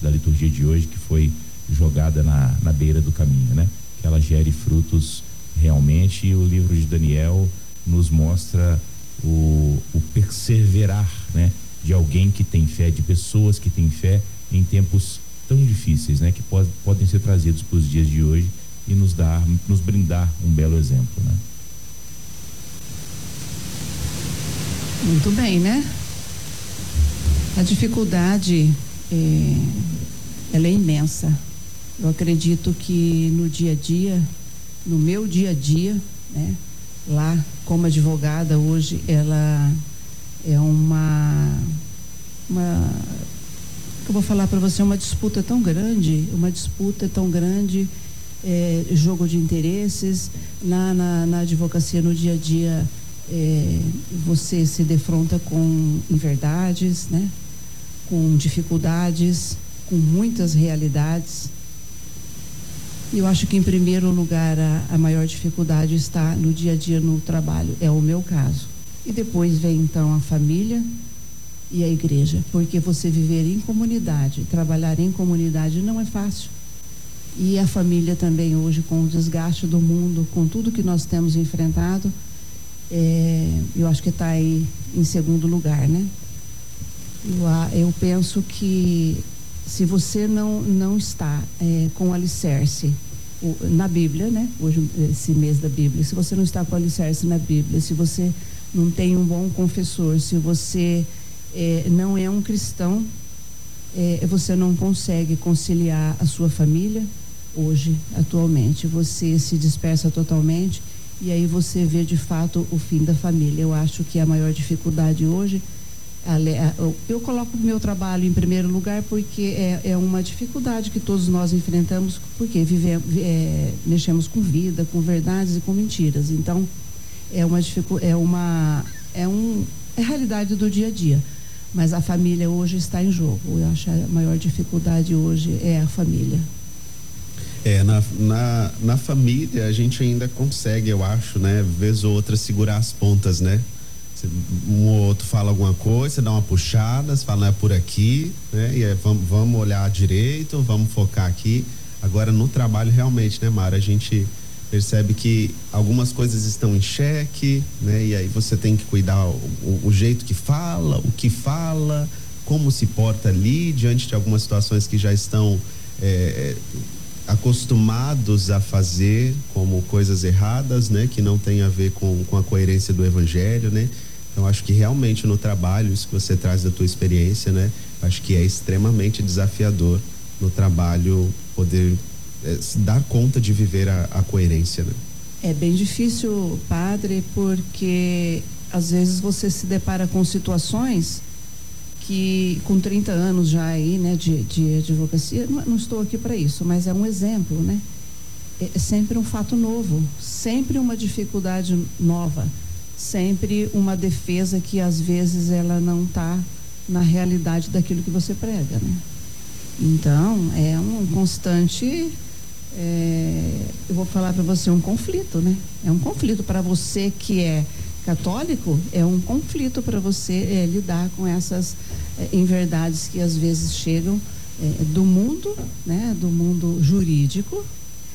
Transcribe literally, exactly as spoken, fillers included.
da liturgia de hoje, que foi jogada na, na beira do caminho, né? Que ela gere frutos realmente, e o livro de Daniel nos mostra o, o perseverar, né? De alguém que tem fé, de pessoas que têm fé em tempos tão difíceis, né? Que pode, podem ser trazidos para os dias de hoje e nos dar, nos brindar um belo exemplo, né? Muito bem, né? A dificuldade é, ela é imensa. Eu acredito que no dia a dia, no meu dia a dia, né? Lá como advogada hoje, ela é uma, uma eu vou falar para você, uma disputa tão grande, uma disputa tão grande, é, jogo de interesses. Na, na, na advocacia, no dia a dia, é, você se defronta com inverdades, né? Com dificuldades, com muitas realidades. E eu acho que, em primeiro lugar, a, a maior dificuldade está no dia a dia, no trabalho. É o meu caso. E depois vem, então, a família e a igreja, porque você viver em comunidade, trabalhar em comunidade não é fácil. E a família também hoje, com o desgaste do mundo, com tudo que nós temos enfrentado, é, eu acho que está aí em segundo lugar, né? Eu, eu penso que se você não, não está é, com alicerce o, na Bíblia, né? Hoje, esse mês da Bíblia, se você não está com alicerce na Bíblia, se você não tem um bom confessor, se você é, não é um cristão, é, você não consegue conciliar a sua família hoje, atualmente. Você se dispersa totalmente e aí você vê de fato o fim da família. Eu acho que a maior dificuldade hoje, eu coloco o meu trabalho em primeiro lugar porque é, é uma dificuldade que todos nós enfrentamos, porque vivemos, é, mexemos com vida, com verdades e com mentiras. Então é uma é uma é um é a realidade do dia a dia, mas a família hoje está em jogo. Eu acho que a maior dificuldade hoje é a família. É, na, na, na família a gente ainda consegue, eu acho, né, vez ou outra segurar as pontas, né? Um ou outro fala alguma coisa, você dá uma puxada, você fala, não é por aqui, né? E é, vamos, vamos olhar direito, vamos focar aqui. Agora no trabalho realmente, né, Mara, a gente percebe que algumas coisas estão em xeque, né? E aí você tem que cuidar o, o, o jeito que fala, o que fala, como se porta ali diante de algumas situações que já estão é, acostumados a fazer como coisas erradas, né? Que não tem a ver com, com a coerência do evangelho, né? Então acho que realmente no trabalho, isso que você traz da tua experiência, né? Acho que é extremamente desafiador no trabalho poder é, dar conta de viver a, a coerência, né? É bem difícil, padre, porque às vezes você se depara com situações que com trinta anos já aí, né, de, de advocacia, não, não estou aqui para isso, mas é um exemplo, né? É, é sempre um fato novo, sempre uma dificuldade nova, sempre uma defesa que às vezes ela não está na realidade daquilo que você prega, né? Então é um constante, é, eu vou falar para você, um conflito, né? É um conflito para você que é católico, é um conflito para você é, lidar com essas é, inverdades que às vezes chegam é, do mundo, né, do mundo jurídico,